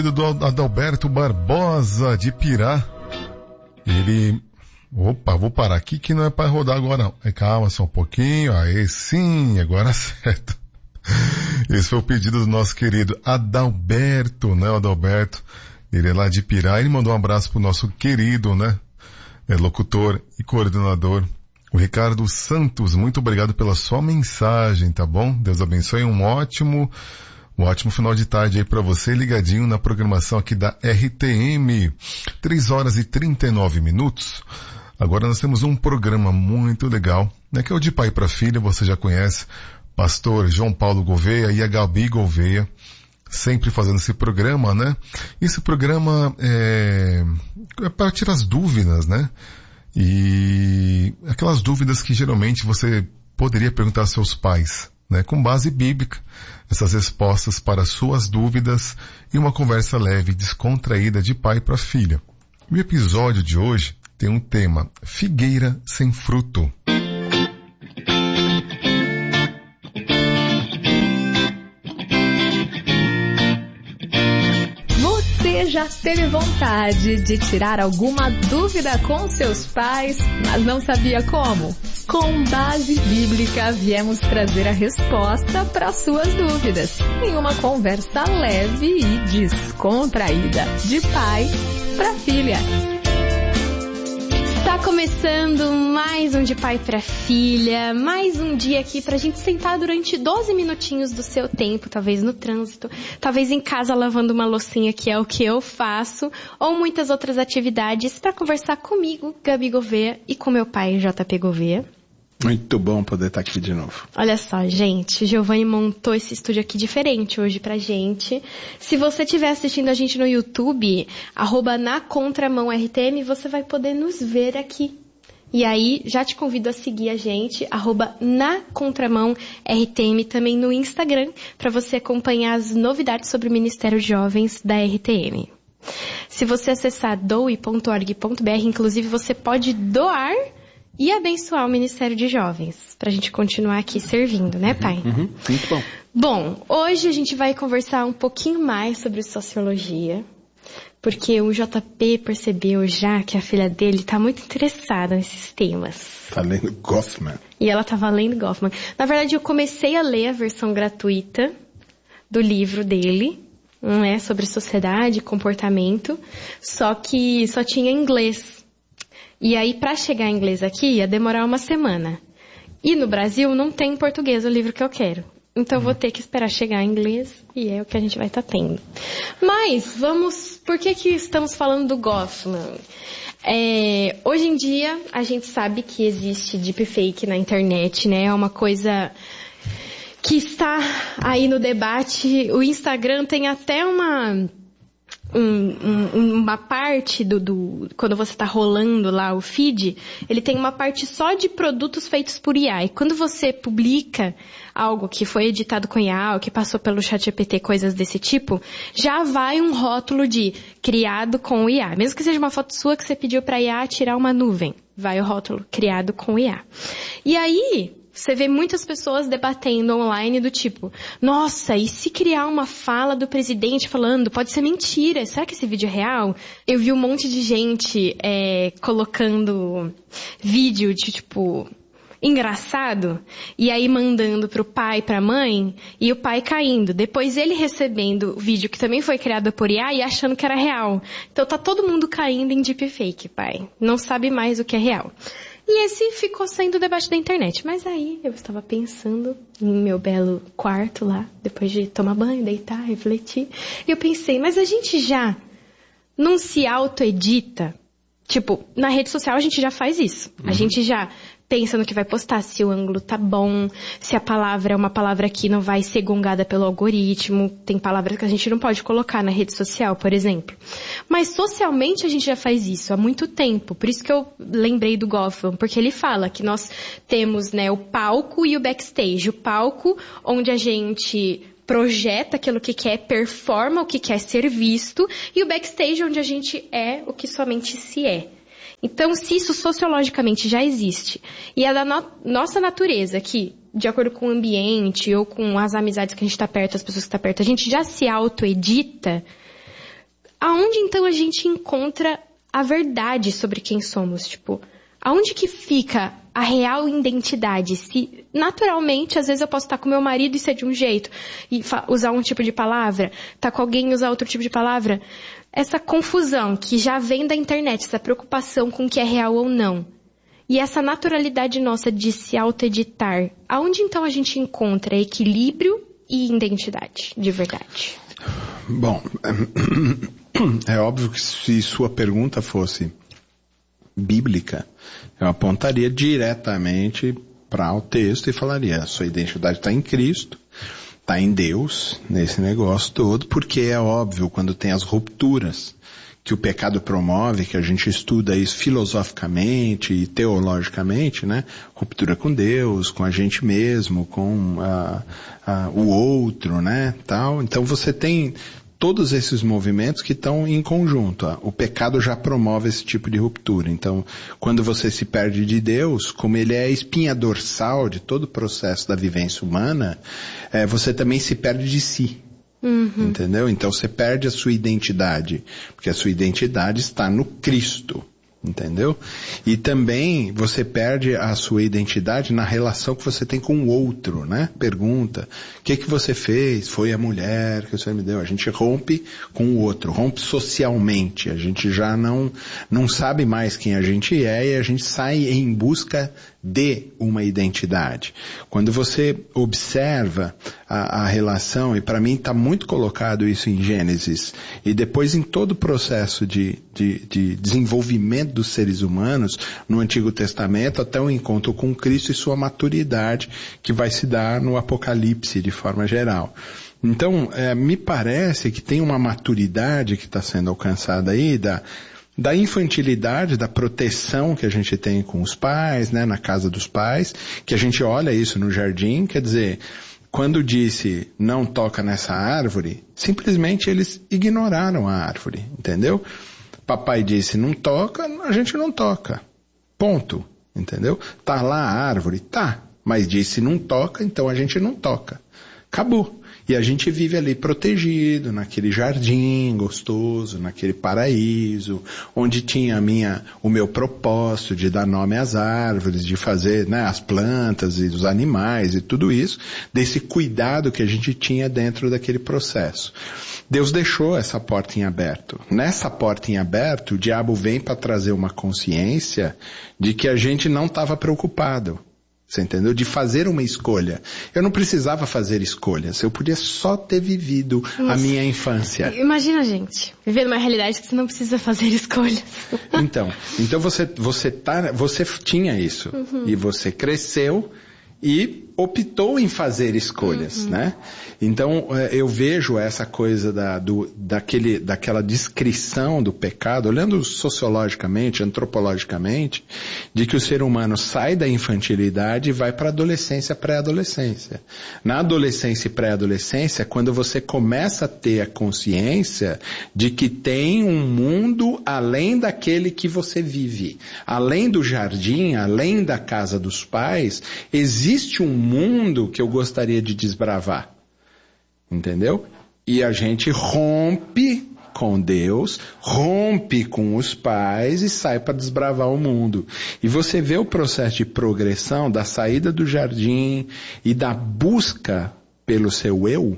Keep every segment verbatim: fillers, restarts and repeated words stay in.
Do Adalberto Barbosa de Pirá. Ele... Opa, vou parar aqui que não é para rodar agora não. É, calma só um pouquinho. Aí sim, agora certo. Esse foi o pedido do nosso querido Adalberto, né? O Adalberto, ele é lá de Pirá. Ele mandou um abraço pro nosso querido, né? É, locutor e coordenador, o Ricardo Santos. Muito obrigado pela sua mensagem, tá bom? Deus abençoe. Um ótimo... Um ótimo final de tarde aí pra você, ligadinho na programação aqui da R T M. três horas e trinta e nove minutos. Agora nós temos um programa muito legal, né, que é o De Pai para Filha, você já conhece, pastor João Paulo Gouveia e a Gabi Gouveia, sempre fazendo esse programa, né? Esse programa é, é para tirar as dúvidas, né? E aquelas dúvidas que geralmente você poderia perguntar aos seus pais, né, com base bíblica, essas respostas para suas dúvidas e uma conversa leve, descontraída de pai para filha. O episódio de hoje tem um tema: figueira sem fruto. Você já teve vontade de tirar alguma dúvida com seus pais, mas não sabia como? Com base bíblica, viemos trazer a resposta para suas dúvidas, em uma conversa leve e descontraída, de pai para filha. Está começando mais um De Pai para Filha, mais um dia aqui pra gente sentar durante doze minutinhos do seu tempo, talvez no trânsito, talvez em casa lavando uma loucinha, que é o que eu faço, ou muitas outras atividades, para conversar comigo, Gabi Gouveia, e com meu pai, J P Gouveia. Muito bom poder estar aqui de novo. Olha só, gente, Giovanni montou esse estúdio aqui diferente hoje pra gente. Se você estiver assistindo a gente no YouTube, arroba na Contramão R T M, você vai poder nos ver aqui. E aí, já te convido a seguir a gente, arroba na Contramão R T M, também no Instagram, para você acompanhar as novidades sobre o Ministério de Jovens da R T M. Se você acessar doe ponto org ponto br, inclusive você pode doar e abençoar o Ministério de Jovens, pra gente continuar aqui servindo, né, pai? Uhum, muito bom. Bom, hoje a gente vai conversar um pouquinho mais sobre sociologia, porque o J P percebeu já que a filha dele tá muito interessada nesses temas. Tá lendo Goffman. E ela tava lendo Goffman. Na verdade, eu comecei a ler a versão gratuita do livro dele, né, sobre sociedade e comportamento, só que só tinha inglês. E aí, para chegar em inglês aqui, ia demorar uma semana. E no Brasil, não tem em português o livro que eu quero. Então, eu vou ter que esperar chegar em inglês, e é o que a gente vai estar tendo. Mas, vamos... Por que que estamos falando do Goffman? É, hoje em dia, a gente sabe que existe deepfake na internet, né? É uma coisa que está aí no debate. O Instagram tem até uma... Um, um, uma parte do, do... Quando você está rolando lá o feed, ele tem uma parte só de produtos feitos por I A. E quando você publica algo que foi editado com I A, ou que passou pelo ChatGPT, coisas desse tipo, já vai um rótulo de criado com I A. Mesmo que seja uma foto sua que você pediu para I A tirar uma nuvem, vai o rótulo criado com I A. E aí... Você vê muitas pessoas debatendo online do tipo, nossa, e se criar uma fala do presidente falando, pode ser mentira, será que esse vídeo é real? Eu vi um monte de gente é, colocando vídeo de tipo, engraçado, e aí mandando pro pai, pra mãe, e o pai caindo. Depois ele recebendo o vídeo que também foi criado por I A e achando que era real. Então tá todo mundo caindo em deepfake, pai. Não sabe mais o que é real. E esse ficou sendo o debate da internet. Mas aí eu estava pensando em meu belo quarto lá, depois de tomar banho, deitar, refletir. E eu pensei, mas a gente já não se auto-edita? Tipo, na rede social a gente já faz isso. Uhum. A gente já pensa no que vai postar, se o ângulo tá bom, se a palavra é uma palavra que não vai ser gongada pelo algoritmo. Tem palavras que a gente não pode colocar na rede social, por exemplo. Mas socialmente a gente já faz isso há muito tempo. Por isso que eu lembrei do Goffman, porque ele fala que nós temos, né, o palco e o backstage. O palco onde a gente projeta aquilo que quer, performa o que quer ser visto, e o backstage onde a gente é o que somente se é. Então, se isso sociologicamente já existe, e é da no- nossa natureza, que, de acordo com o ambiente ou com as amizades que a gente está perto, as pessoas que estão perto, a gente já se auto-edita, aonde então a gente encontra a verdade sobre quem somos? Tipo, aonde que fica a real identidade? Se, naturalmente, às vezes eu posso estar com meu marido e ser de um jeito, e usar um tipo de palavra, estar com alguém e usar outro tipo de palavra. Essa confusão que já vem da internet, essa preocupação com o que é real ou não, e essa naturalidade nossa de se auto-editar, aonde então a gente encontra equilíbrio e identidade, de verdade? Bom, é óbvio que se sua pergunta fosse bíblica, eu apontaria diretamente para o texto e falaria, a sua identidade está em Cristo, está em Deus, nesse negócio todo, porque é óbvio, quando tem as rupturas que o pecado promove, que a gente estuda isso filosoficamente e teologicamente, né? Ruptura com Deus, com a gente mesmo, com a, a, o outro, né? Tal. Então você tem todos esses movimentos que estão em conjunto. O pecado já promove esse tipo de ruptura. Então, quando você se perde de Deus, como ele é a espinha dorsal de todo o processo da vivência humana, é, você também se perde de si. Uhum. Entendeu? Então você perde a sua identidade, porque a sua identidade está no Cristo. Entendeu? E também você perde a sua identidade na relação que você tem com o outro, né? Pergunta, o que que você fez? Foi a mulher que o Senhor me deu. A gente rompe com o outro, rompe socialmente. A gente já não, não sabe mais quem a gente é e a gente sai em busca de uma identidade. Quando você observa a, a relação, e para mim está muito colocado isso em Gênesis, e depois em todo o processo de, de, de desenvolvimento dos seres humanos, no Antigo Testamento, até o encontro com Cristo e sua maturidade, que vai se dar no Apocalipse de forma geral. Então, é, me parece que tem uma maturidade que está sendo alcançada aí, da da infantilidade, da proteção que a gente tem com os pais, né, na casa dos pais, que a gente olha isso no jardim, quer dizer, quando disse não toca nessa árvore, simplesmente eles ignoraram a árvore, entendeu? Papai disse não toca, a gente não toca, ponto, entendeu? Tá lá a árvore? Tá, mas disse não toca, então a gente não toca, acabou. E a gente vive ali protegido, naquele jardim gostoso, naquele paraíso, onde tinha a minha, o meu propósito de dar nome às árvores, de fazer, né, as plantas e os animais e tudo isso, desse cuidado que a gente tinha dentro daquele processo. Deus deixou essa porta em aberto. Nessa porta em aberto, o diabo vem para trazer uma consciência de que a gente não estava preocupado. Você entendeu? De fazer uma escolha. Eu não precisava fazer escolhas. Eu podia só ter vivido Nossa. a minha infância. Imagina, gente, viver numa realidade que você não precisa fazer escolhas. Então, então você, você, tá, você tinha isso. Uhum. E você cresceu e optou em fazer escolhas, uhum. né? Então, eu vejo essa coisa da, do, daquele, daquela descrição do pecado, olhando sociologicamente, antropologicamente, de que o ser humano sai da infantilidade e vai para a adolescência, pré-adolescência. Na adolescência e pré-adolescência, quando você começa a ter a consciência de que tem um mundo além daquele que você vive. Além do jardim, além da casa dos pais, existe um mundo que eu gostaria de desbravar. Entendeu? E a gente rompe com Deus, rompe com os pais e sai para desbravar o mundo. E você vê o processo de progressão da saída do jardim e da busca pelo seu eu.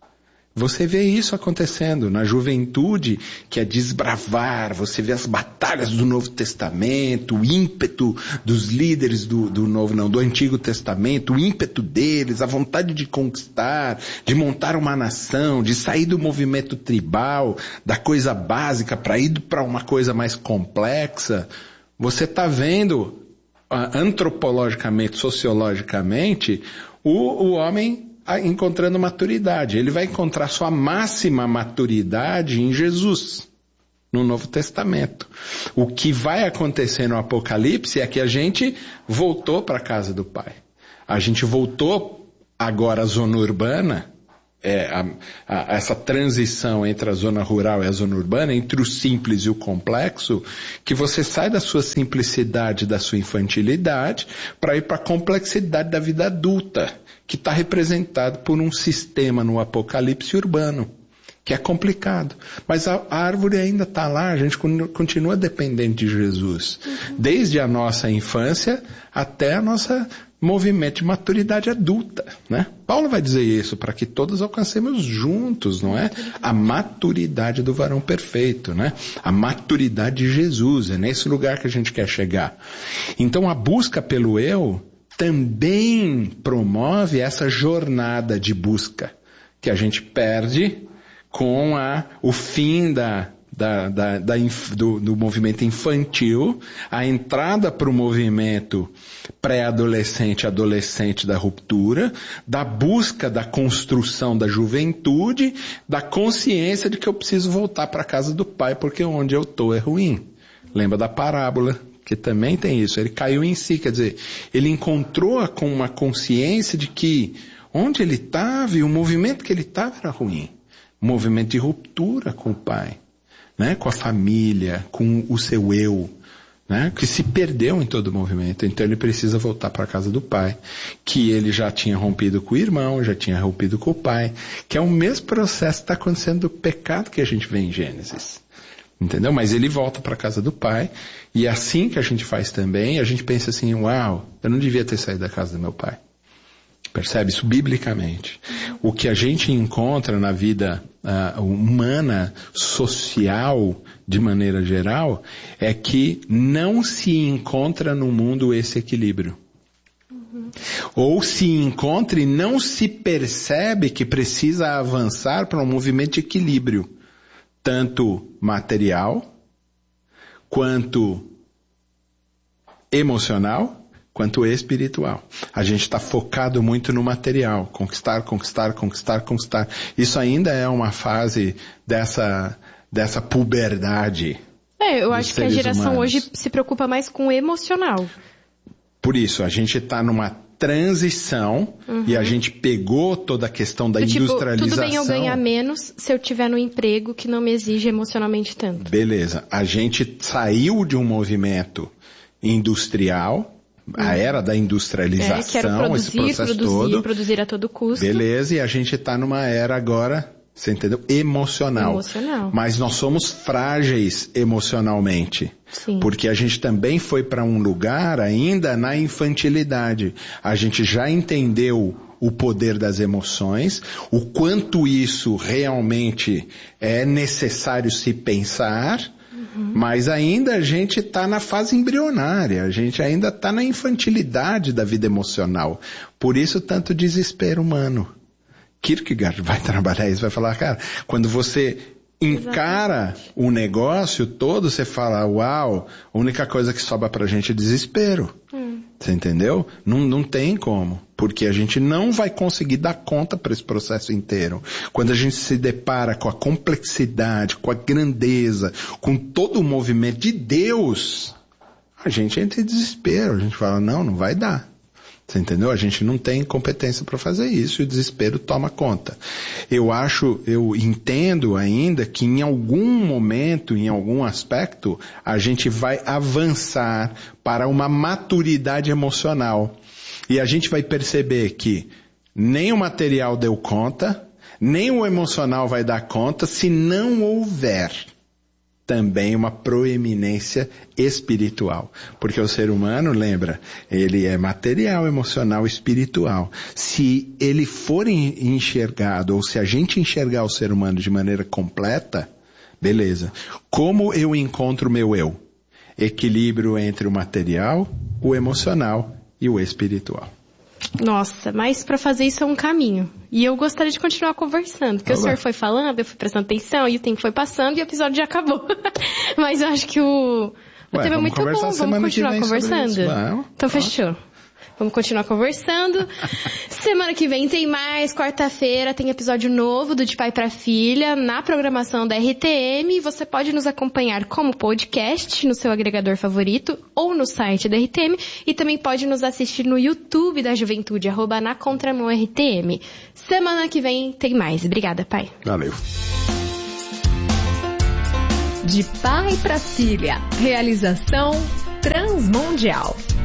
Você vê isso acontecendo na juventude, que é desbravar, você vê as batalhas do Novo Testamento, o ímpeto dos líderes do, do Novo, não, do Antigo Testamento, o ímpeto deles, a vontade de conquistar, de montar uma nação, de sair do movimento tribal, da coisa básica para ir para uma coisa mais complexa. Você está vendo, antropologicamente, sociologicamente, o, o homem encontrando maturidade. Ele vai encontrar sua máxima maturidade em Jesus, no Novo Testamento. O que vai acontecer no Apocalipse é que a gente voltou para a casa do Pai. A gente voltou agora à zona urbana, é, a, a, essa transição entre a zona rural e a zona urbana, entre o simples e o complexo, que você sai da sua simplicidade, da sua infantilidade, para ir para a complexidade da vida adulta, que está representado por um sistema no Apocalipse urbano, que é complicado. Mas a, a árvore ainda está lá, a gente continua dependente de Jesus. Uhum. Desde a nossa infância até a nossa movimento de maturidade adulta, né? Paulo vai dizer isso, para que todos alcancemos juntos, não é? A maturidade do varão perfeito, né? A maturidade de Jesus, é nesse lugar que a gente quer chegar. Então a busca pelo eu também promove essa jornada de busca, que a gente perde com a, o fim da, da, da, da, do, do movimento infantil, a entrada para o movimento pré-adolescente, adolescente da ruptura, da busca da construção da juventude, da consciência de que eu preciso voltar para a casa do pai, porque onde eu estou é ruim. Lembra da parábola, que também tem isso. Ele caiu em si, quer dizer, ele encontrou com uma consciência de que onde ele estava e o movimento que ele estava era ruim. Movimento de ruptura com o pai, né? Com a família, com o seu eu, né? Que se perdeu em todo o movimento. Então ele precisa voltar para a casa do pai, que ele já tinha rompido com o irmão, já tinha rompido com o pai, que é o mesmo processo que está acontecendo do pecado que a gente vê em Gênesis. Entendeu? Mas ele volta para a casa do pai, e é assim que a gente faz também, a gente pensa assim, uau, eu não devia ter saído da casa do meu pai. Percebe isso biblicamente? O que a gente encontra na vida uh, humana, social, de maneira geral, é que não se encontra no mundo esse equilíbrio. Uhum. Ou se encontra e não se percebe que precisa avançar para um movimento de equilíbrio, tanto material, quanto emocional, quanto espiritual. A gente está focado muito no material. Conquistar, conquistar, conquistar, conquistar. Isso ainda é uma fase dessa, dessa puberdade. É, eu acho que a geração humanos. hoje se preocupa mais com o emocional. Por isso, a gente está numa transição, uhum. E a gente pegou toda a questão da tipo, industrialização. Tudo bem eu ganhar menos se eu tiver no emprego que não me exige emocionalmente tanto. Beleza. A gente saiu de um movimento industrial, a era da industrialização, é, quero produzir, esse processo produzir, todo. produzir a todo custo. Beleza, e a gente está numa era agora, você entendeu? Emocional. Emocional. Mas nós somos frágeis emocionalmente. Sim. Porque a gente também foi para um lugar ainda na infantilidade. A gente já entendeu o poder das emoções, o quanto isso realmente é necessário se pensar. Uhum. Mas ainda a gente está na fase embrionária, a gente ainda está na infantilidade da vida emocional. Por isso tanto desespero humano. Kierkegaard vai trabalhar isso, vai falar, cara, quando você encara o um negócio todo, você fala, uau, a única coisa que sobra pra gente é desespero. Hum. Você entendeu? Não, não tem como. Porque a gente não vai conseguir dar conta para esse processo inteiro. Quando a gente se depara com a complexidade, com a grandeza, com todo o movimento de Deus, a gente entra em desespero. A gente fala, não, não vai dar. Você entendeu? A gente não tem competência para fazer isso e o desespero toma conta. Eu acho, eu entendo ainda que em algum momento, em algum aspecto, a gente vai avançar para uma maturidade emocional. E a gente vai perceber que nem o material deu conta, nem o emocional vai dar conta se não houver também uma proeminência espiritual. Porque o ser humano, lembra, ele é material, emocional, espiritual. Se ele for enxergado, ou se a gente enxergar o ser humano de maneira completa, beleza. Como eu encontro o meu eu? Equilíbrio entre o material, o emocional e o espiritual. Nossa, mas para fazer isso é um caminho. E eu gostaria de continuar conversando. Porque Olá. O senhor foi falando, eu fui prestando atenção, e o tempo foi passando e o episódio já acabou. Mas eu acho que o, o Ué, tema é muito bom, vamos continuar conversando. Então Ó. Fechou. Vamos continuar conversando. Semana que vem tem mais. Quarta-feira tem episódio novo do De Pai para Filha na programação da R T M. Você pode nos acompanhar como podcast no seu agregador favorito ou no site da R T M. E também pode nos assistir no YouTube da Juventude, arroba na Contramão R T M. Semana que vem tem mais. Obrigada, pai. Valeu. De Pai para Filha. Realização Transmundial.